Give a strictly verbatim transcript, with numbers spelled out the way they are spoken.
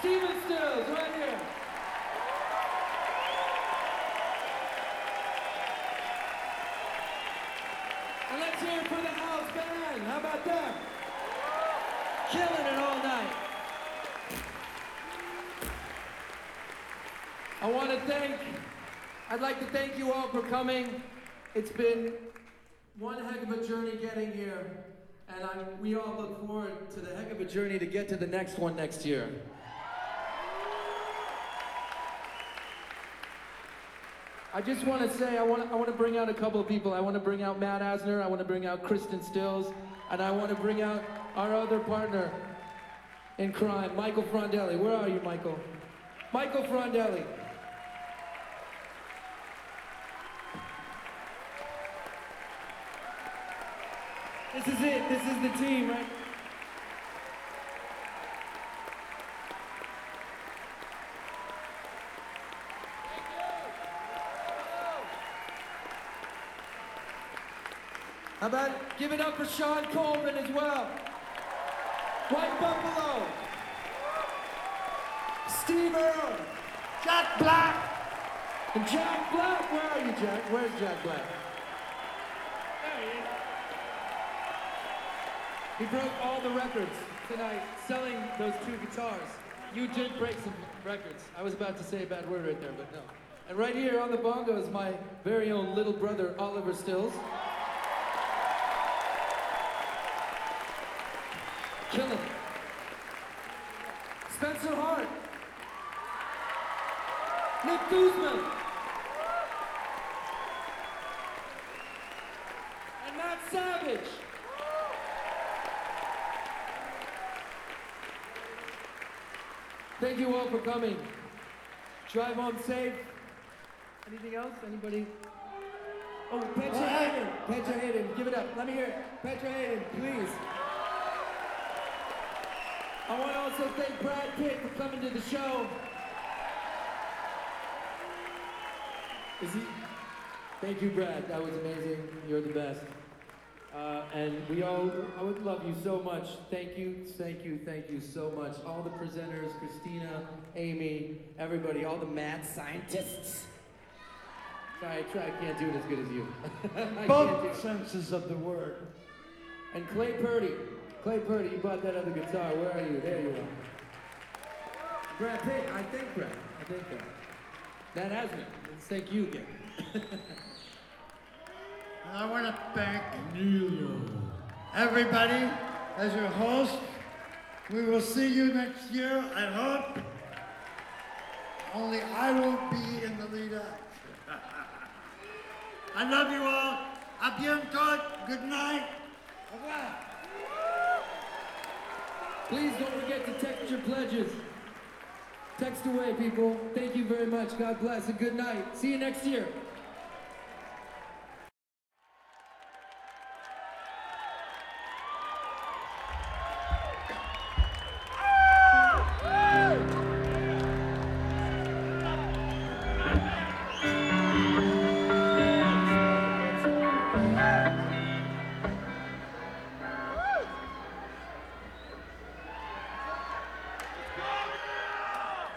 Stephen Stills, right here. And let's hear it for the house band. How about that? Killing it all night. I want to thank, I'd like to thank you all for coming. It's been one heck of a journey getting here, and I, we all look forward to the heck of a journey to get to the next one next year. I just want to say, I want to, I want to bring out a couple of people. I want to bring out Matt Asner, I want to bring out Kristen Stills, and I want to bring out our other partner in crime, Michael Frondelli. Where are you, Michael? Michael Frondelli. This is it. This is the team, right? How about give it up for Sean Coleman as well? White Buffalo. Steve Earle. Jack Black. And Jack Black. Where are you, Jack? Where's Jack Black? There he is. He broke all the records tonight selling those two guitars. You did break some records. I was about to say a bad word right there, but no. And right here on the bongos, my very own little brother, Oliver Stills. Killing it. Spencer Hart. Nick Guzman. And Matt Savage. Thank you all for coming. Drive home safe. Anything else? Anybody? Oh, Petra Hayden. Petra Hayden, give it up. Let me hear it. Petra Hayden, please. I want to also thank Brad Pitt for coming to the show. Is he? Thank you, Brad. That was amazing. You're the best. Uh, and we all, I would love you so much. Thank you, thank you, thank you so much. All the presenters, Christina, Amy, everybody, all the mad scientists. Sorry, I try, I can't do it as good as you. Both senses of the word. And Clay Purdy. Clay Purdy, you bought that other guitar. Where are you? There you are. Brad Pitt, I think Brad. I think Brad. That has me. Let's thank you again. I want to thank everybody as your host. We will see you next year, I hope. Only I won't be in the lead act. I love you all. A bientôt. Good night. Au revoir. Please don't forget to text your pledges. Text away, people. Thank you very much. God bless and good night. See you next year.